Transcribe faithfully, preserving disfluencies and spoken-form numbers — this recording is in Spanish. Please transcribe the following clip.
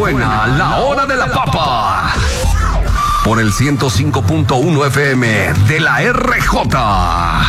Suena la hora de la papa por el ciento cinco punto uno F M de la R J.